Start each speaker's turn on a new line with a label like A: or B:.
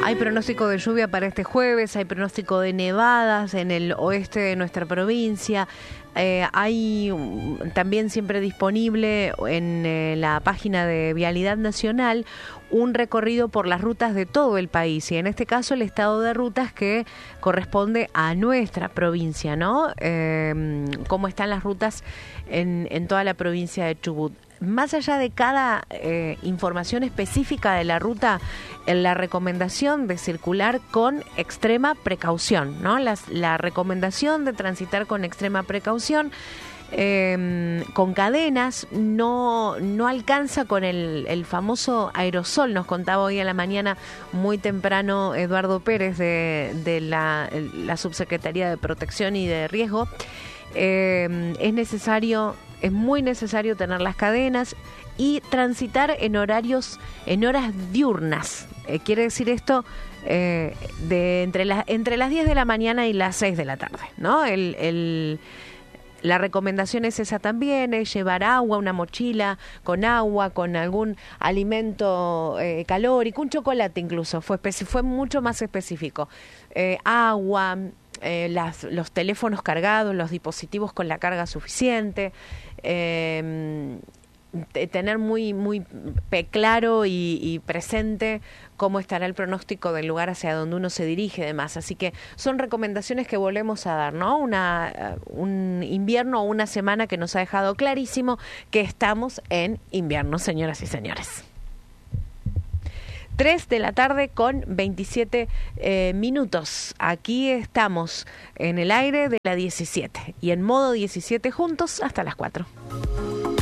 A: Hay pronóstico de lluvia para este jueves, hay pronóstico de nevadas en el oeste de nuestra provincia. Hay también siempre disponible en la página de Vialidad Nacional un recorrido por las rutas de todo el país, y en este caso el estado de rutas que corresponde a nuestra provincia, ¿no? Cómo están las rutas en toda la provincia de Chubut. Más allá de cada información específica de la ruta, la recomendación de circular con extrema precaución, ¿no? La recomendación de transitar con extrema precaución, con cadenas, no alcanza con el famoso aerosol. Nos contaba hoy a la mañana muy temprano Eduardo Pérez de la Subsecretaría de Protección y de Riesgo. Es muy necesario tener las cadenas y transitar en horas diurnas. Quiere decir esto entre las 10 de la mañana y las 6 de la tarde, ¿no? La recomendación es esa también, es llevar agua, una mochila con agua, con algún alimento calórico, un chocolate incluso, fue mucho más específico. Agua, los teléfonos cargados, los dispositivos con la carga suficiente, tener muy claro y presente cómo estará el pronóstico del lugar hacia donde uno se dirige y demás. Así que son recomendaciones que volvemos a dar, ¿no? Un invierno o una semana que nos ha dejado clarísimo que estamos en invierno, señoras y señores. 3 de la tarde con 27 minutos. Aquí estamos en el aire de la 17 y en modo 17 juntos hasta las 4.